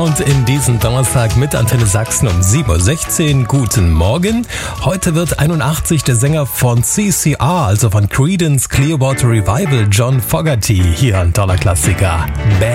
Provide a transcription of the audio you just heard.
Und in diesem Donnerstag mit Antenne Sachsen um 7.16 Uhr. Guten Morgen. Heute wird 81 der Sänger von CCR, also von Creedence Clearwater Revival, John Fogerty. Hier ein toller Klassiker.